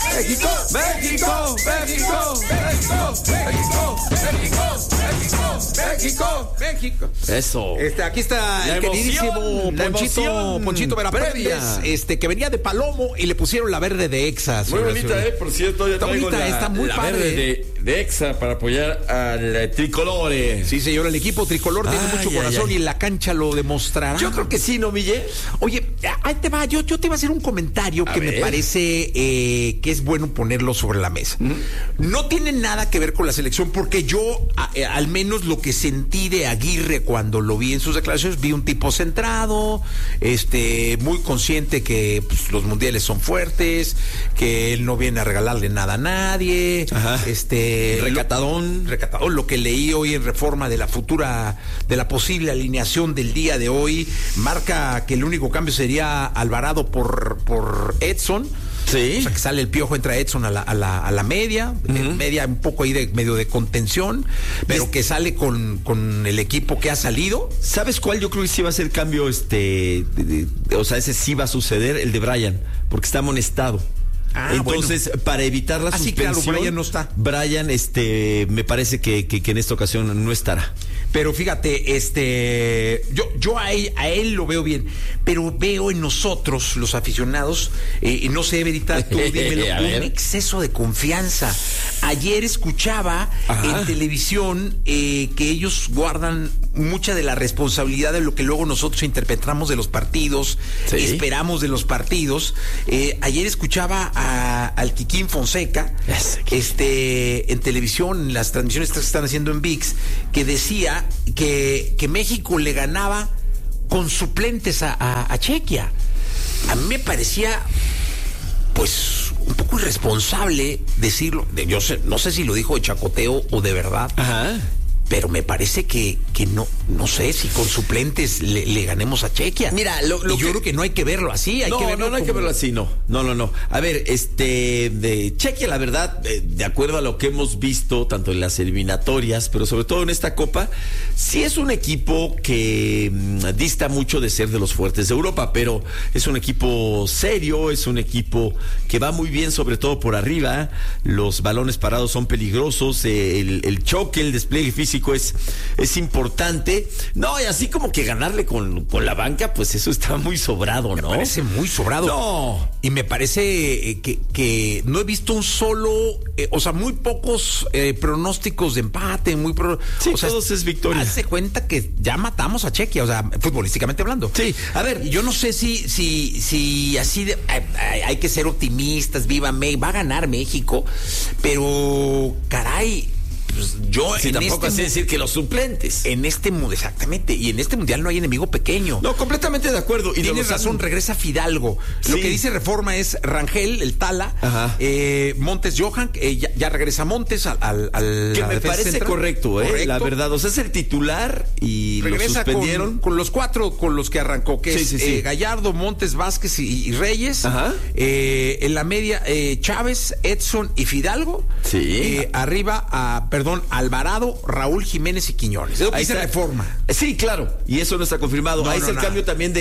México, México, México, México, México, México, México, México. Eso. Aquí está La el emoción, queridísimo Ponchito Veraprendes, que venía de Palomo y le pusieron la verde de Exa. Muy bonita, por cierto, ya está traigo bonita, está muy la padre, verde de Exa para apoyar al tricolore. Sí, señor, el equipo tricolor tiene mucho corazón y en la cancha lo demostrará. Yo creo que sí, ¿no, Mille? Oye, ahí te va, yo te iba a hacer un comentario que me parece que es bueno ponerlo sobre la mesa. No tiene nada que ver con la selección, porque yo, al menos lo que sentí de Aguirre cuando lo vi en sus declaraciones, vi un tipo centrado, muy consciente que pues, los mundiales son fuertes, que él no viene a regalarle nada a nadie. Ajá. Recatadón, lo que leí hoy en Reforma de la posible alineación del día de hoy, marca que el único cambio sería Alvarado por Edson. Sí. O sea, que sale el Piojo, entra Edson a la media, media un poco ahí de medio de contención, pero que sale con el equipo que ha salido. ¿Sabes cuál? Yo creo que sí va a ser cambio, o sea, ese sí va a suceder, el de Brian, porque está amonestado. Entonces, bueno, para evitar la suspensión, claro, Brian no está. Brian, me parece que en esta ocasión no estará. Pero fíjate, yo a él lo veo bien, pero veo en nosotros, los aficionados, no sé, Verita, tú dímelo, un exceso de confianza. Ayer escuchaba en televisión que ellos guardan mucha de la responsabilidad de lo que luego nosotros interpretamos de los partidos, esperamos de los partidos. Ayer escuchaba al Kikín Fonseca, en televisión, en las transmisiones que están haciendo en ViX, que decía que México le ganaba con suplentes a Chequia. A mí me parecía, pues, un poco irresponsable decirlo. Yo no sé si lo dijo de chacoteo o de verdad. Ajá. Pero me parece que no sé si con suplentes le ganemos a Chequia. Mira, yo creo que no hay que verlo así. No hay que verlo así, no. A ver, de Chequia, la verdad, de acuerdo a lo que hemos visto, tanto en las eliminatorias, pero sobre todo en esta Copa, sí es un equipo que dista mucho de ser de los fuertes de Europa, pero es un equipo serio, es un equipo que va muy bien, sobre todo por arriba. Los balones parados son peligrosos, el choque, el despliegue físico es importante. No, y así como que ganarle con la banca, pues eso está muy sobrado, ¿no? Me parece muy sobrado. No. Y me parece que no he visto un solo, muy pocos pronósticos de empate, todos es victoria. Hazte cuenta que ya matamos a Chequia, futbolísticamente hablando. Sí, a ver, yo no sé si así hay que ser optimistas, va a ganar México, pero caray, pues yo tampoco así decir que los suplentes exactamente, y en este mundial no hay enemigo pequeño. No, completamente de acuerdo. Y tienes razón, regresa Fidalgo. Lo que dice Reforma es Rangel, el Tala, Montes Johan, ya regresa Montes al que me parece central. Correcto, la verdad, es el titular y regresa, lo suspendieron con los cuatro con los que arrancó, que es Gallardo, Montes, Vázquez y Reyes. En la media Chávez, Edson y Fidalgo. Arriba Alvarado, Raúl Jiménez y Quiñones. Es lo que dice Reforma. Sí, claro. Y eso no está confirmado. Ahí está el cambio también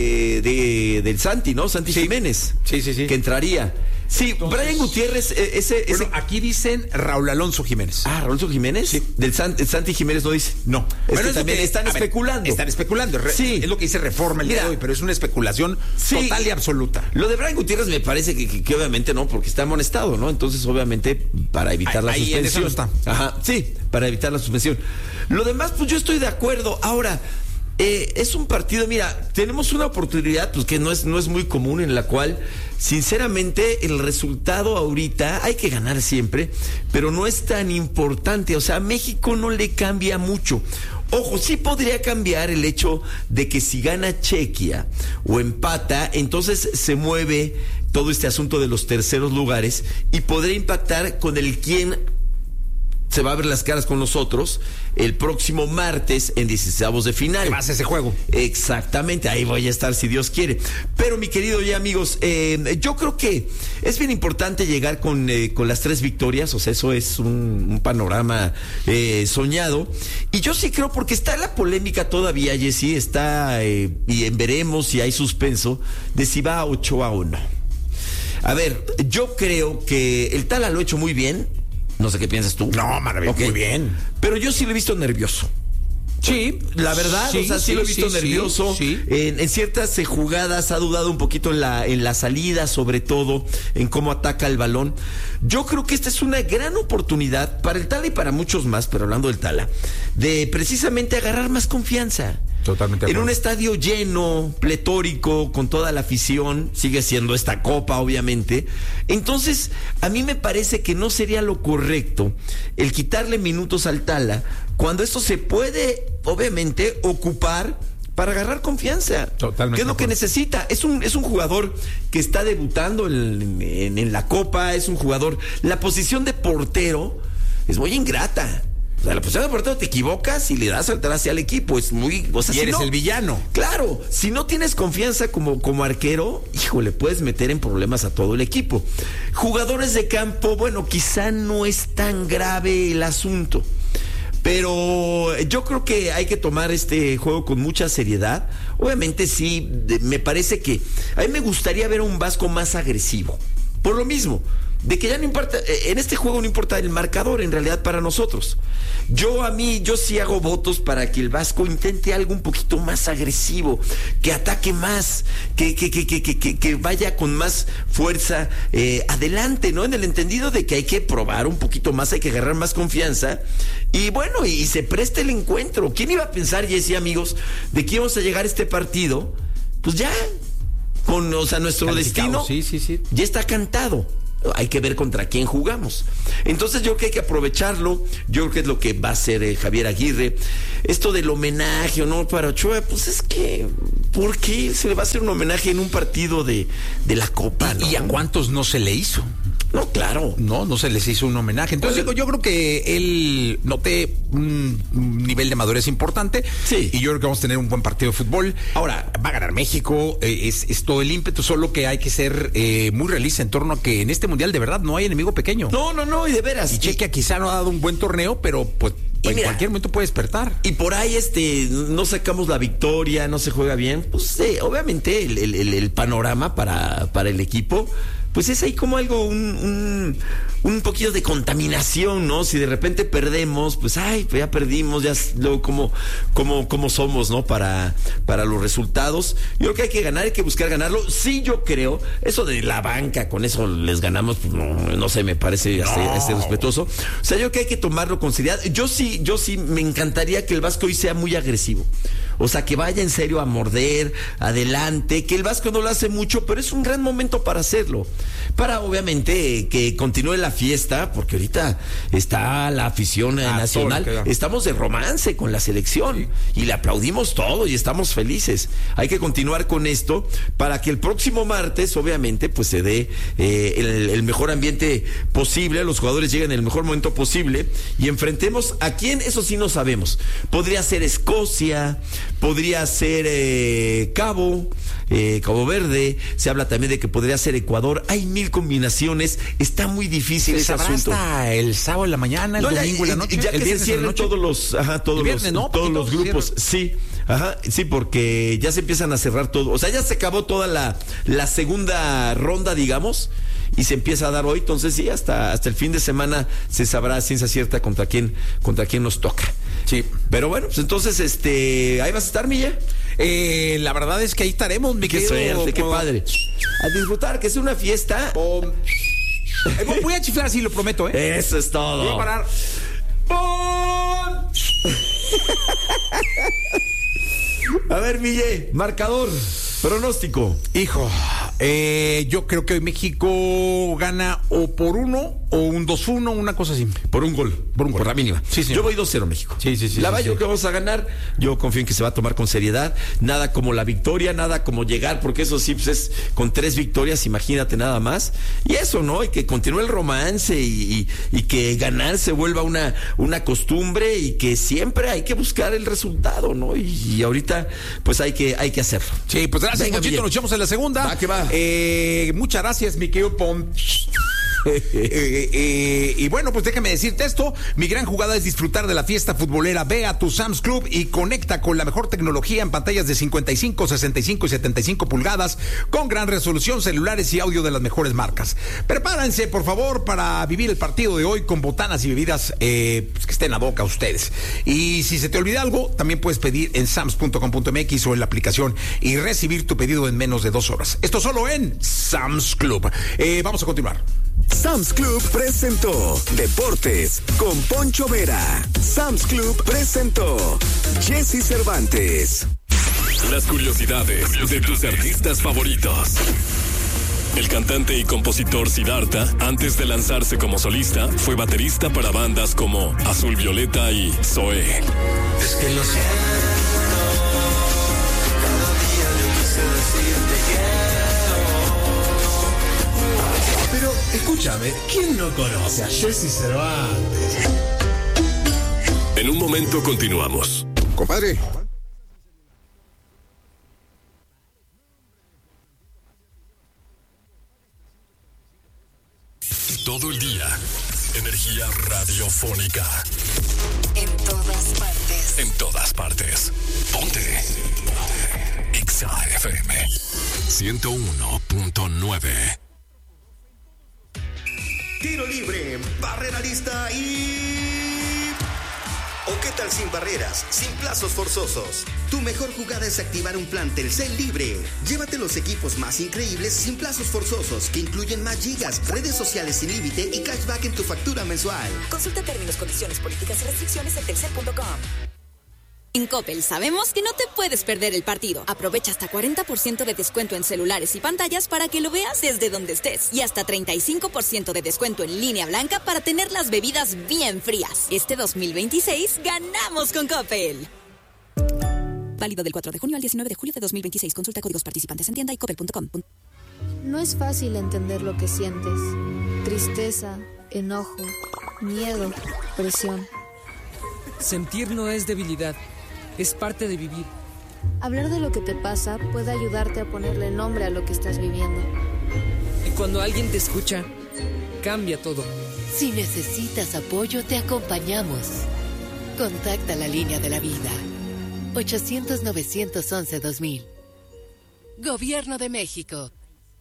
del Santi, ¿no? Santi Jiménez. Sí. Que entraría. Sí, entonces, Brian Gutiérrez, aquí dicen Raúl Alonso Jiménez. ¿Raúl Alonso Jiménez? Sí. Santi Jiménez no dice. No. También están especulando. Están especulando. Es lo que dice Reforma el día de hoy, pero es una especulación total y absoluta. Lo de Brian Gutiérrez me parece que obviamente no, porque está amonestado, ¿no? Entonces, obviamente, para evitar la suspensión. En eso no está. Sí, para evitar la suspensión. Lo demás, pues yo estoy de acuerdo. Ahora, es un partido, mira, tenemos una oportunidad pues que no es muy común, en la cual sinceramente el resultado ahorita hay que ganar siempre, pero no es tan importante. O sea, a México no le cambia mucho. Ojo, sí podría cambiar el hecho de que si gana Chequia o empata, entonces se mueve todo este asunto de los terceros lugares y podría impactar con el quién se va a ver las caras con nosotros el próximo martes en 16avos de final. ¿Qué más ese juego? Exactamente, ahí voy a estar si Dios quiere. Pero mi querido y amigos, yo creo que es bien importante llegar con las 3 victorias. O sea, eso es un panorama soñado. Y yo sí creo, porque está la polémica todavía, Jessy, está y veremos si hay suspenso de si va a Ochoa o no. A ver, yo creo que el Tala lo ha hecho muy bien. No sé qué piensas tú. No, maravilloso, Okay. muy bien. Pero yo sí lo he visto nervioso. Sí, La verdad, sí, o sea, sí lo he visto nervioso. sí. En ciertas jugadas ha dudado un poquito en la salida, sobre todo en cómo ataca el balón. Yo creo que esta es una gran oportunidad para el Tala y para muchos más, pero hablando del Tala, de precisamente agarrar más confianza. Totalmente. En un estadio lleno, pletórico, con toda la afición, sigue siendo esta copa, obviamente. Entonces, a mí me parece que no sería lo correcto el quitarle minutos al Tala cuando esto se puede, obviamente, ocupar para agarrar confianza. Totalmente. ¿Qué es lo que necesita? Es un jugador que está debutando en la copa, es un jugador. La posición de portero es muy ingrata. O sea, la posición de portero te equivocas y le das al traste al equipo. Es muy. O sea, y si eres no, el villano. Claro, si no tienes confianza como arquero, híjole, puedes meter en problemas a todo el equipo. Jugadores de campo, bueno, quizá no es tan grave el asunto. Pero yo creo que hay que tomar este juego con mucha seriedad. Obviamente sí, me parece que a mí me gustaría ver a un Vasco más agresivo. Por lo mismo, de que ya no importa, en este juego no importa el marcador en realidad para nosotros. Yo sí hago votos para que el Vasco intente algo un poquito más agresivo, que ataque más, que vaya con más fuerza adelante, ¿no? En el entendido de que hay que probar un poquito más, hay que agarrar más confianza y bueno, y se preste el encuentro. ¿Quién iba a pensar, Jesse, amigos, de que íbamos a llegar a este partido? Pues ya, o sea, nuestro destino sí. ya está cantado. Hay que ver contra quién jugamos. Entonces yo creo que hay que aprovecharlo. Yo creo que es lo que va a hacer Javier Aguirre. Esto del homenaje o no para Ochoa, pues es que ¿por qué se le va a hacer un homenaje en un partido de la Copa? ¿No? ¿Y a cuántos no se le hizo? No, claro. No se les hizo un homenaje. Entonces yo creo que él noté un nivel de madurez importante. Sí. Y yo creo que vamos a tener un buen partido de fútbol. Ahora, va a ganar México, es todo el ímpetu, solo que hay que ser muy realista en torno a que en este mundial de verdad no hay enemigo pequeño. No, y de veras. Y Chequia quizá no ha dado un buen torneo, pero pues en mira, cualquier momento puede despertar. Y por ahí no sacamos la victoria, no se juega bien. Pues obviamente el panorama para el equipo, pues es ahí como algo, un poquito de contaminación, ¿no? Si de repente perdemos, pues pues ya perdimos, ya luego como somos, ¿no? Para los resultados. Yo creo que hay que ganar, hay que buscar ganarlo. Sí, yo creo, eso de la banca, con eso les ganamos, pues no sé, me parece respetuoso. O sea, yo creo que hay que tomarlo con seriedad. Yo sí me encantaría que el Vasco hoy sea muy agresivo. O sea, que vaya en serio a morder, adelante, que el Vasco no lo hace mucho, pero es un gran momento para hacerlo. Para, obviamente, que continúe la fiesta, porque ahorita está la afición nacional. Estamos de romance con la selección y le aplaudimos todo y estamos felices. Hay que continuar con esto para que el próximo martes, obviamente, pues se dé el mejor ambiente posible, los jugadores lleguen en el mejor momento posible y enfrentemos a quién, eso sí no sabemos. Podría ser Escocia, podría ser Cabo Verde, se habla también de que podría ser Ecuador. Hay 1000 combinaciones, está muy difícil ese asunto. Hasta el sábado en la mañana, el domingo en la noche, ya que se cierren todos los grupos, sí. Sí, porque ya se empiezan a cerrar todo. O sea, ya se acabó toda la segunda ronda, digamos, y se empieza a dar hoy. Entonces, sí, hasta el fin de semana se sabrá a ciencia cierta contra quién nos toca. Sí. Pero bueno, pues entonces, ahí vas a estar, Milla. La verdad es que ahí estaremos, mi qué querido. Suerte, qué padre. A disfrutar, que es una fiesta. Voy a chiflar así, lo prometo, ¿eh? Eso es todo. Voy a parar. A ver, Mille, marcador, pronóstico. Hijo, yo creo que hoy México gana o por 1 o un 2-1, una cosa así. Por un gol. Por la mínima. Sí, señor. Yo voy 2-0 México. Sí. La verdad, yo creo que vamos a ganar. Yo confío en que se va a tomar con seriedad. Nada como la victoria, nada como llegar, porque eso sí, pues es con 3 victorias, imagínate nada más. Y eso, ¿no? Y que continúe el romance y que ganar se vuelva una costumbre y que siempre hay que buscar el resultado, ¿no? Y ahorita, pues hay que hacerlo. Sí, pues gracias, Ponchito. Nos echamos en la segunda. Va, que va. Muchas gracias, mi querido Pon. Y bueno, pues déjame decirte esto, mi gran jugada es disfrutar de la fiesta futbolera. Ve a tu Sam's Club y conecta con la mejor tecnología en pantallas de 55, 65 y 75 pulgadas con gran resolución, celulares y audio de las mejores marcas. Prepárense, por favor, para vivir el partido de hoy con botanas y bebidas que estén a boca a ustedes. Y si se te olvida algo, también puedes pedir en sams.com.mx o en la aplicación y recibir tu pedido en menos de 2 horas. Esto solo en Sam's Club. Vamos a continuar. Sam's Club presentó Deportes con Poncho Vera. Sam's Club presentó Jesse Cervantes. Las curiosidades de tus artistas favoritos. El cantante y compositor Siddhartha, antes de lanzarse como solista, fue baterista para bandas como Azul Violeta y Zoé. Es que lo siento, cada día yo quise decirte quiero. Pero escúchame, ¿quién no conoce a Jesse Cervantes? En un momento continuamos. Compadre. Todo el día, energía radiofónica. En todas partes. En todas partes. Ponte. Exa FM 101.9. Tiro libre, barrera lista y... ¿O qué tal sin barreras, sin plazos forzosos? Tu mejor jugada es activar un plan Telcel libre. Llévate los equipos más increíbles sin plazos forzosos, que incluyen más gigas, redes sociales sin límite y cashback en tu factura mensual. Consulta términos, condiciones, políticas y restricciones en telcel.com. En Coppel sabemos que no te puedes perder el partido. Aprovecha hasta 40% de descuento en celulares y pantallas para que lo veas desde donde estés. Y hasta 35% de descuento en línea blanca para tener las bebidas bien frías. Este 2026 ganamos con Coppel. Válido del 4 de junio al 19 de julio de 2026. Consulta códigos participantes en tienda y coppel.com. No es fácil entender lo que sientes. Tristeza, enojo, miedo, presión. Sentir no es debilidad. Es parte de vivir. Hablar de lo que te pasa puede ayudarte a ponerle nombre a lo que estás viviendo. Y cuando alguien te escucha, cambia todo. Si necesitas apoyo, te acompañamos. Contacta la línea de la vida. 800-911-2000. Gobierno de México.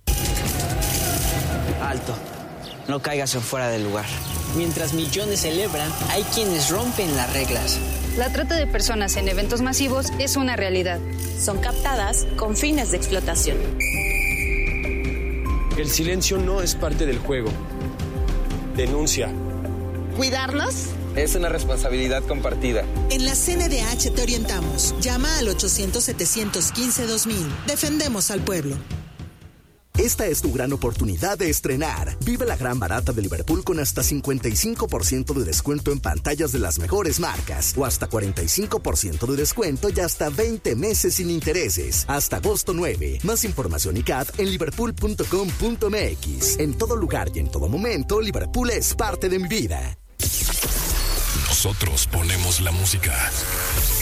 Alto. No caigas en fuera del lugar. Mientras millones celebran, hay quienes rompen las reglas. La trata de personas en eventos masivos es una realidad. Son captadas con fines de explotación. El silencio no es parte del juego. Denuncia. ¿Cuidarnos? Es una responsabilidad compartida. En la CNDH te orientamos. Llama al 800-715-2000. Defendemos al pueblo. Esta es tu gran oportunidad de estrenar. Vive la gran barata de Liverpool con hasta 55% de descuento en pantallas de las mejores marcas o hasta 45% de descuento y hasta 20 meses sin intereses. Hasta agosto 9. Más información y CAT en liverpool.com.mx. En todo lugar y en todo momento, Liverpool es parte de mi vida. Nosotros ponemos la música.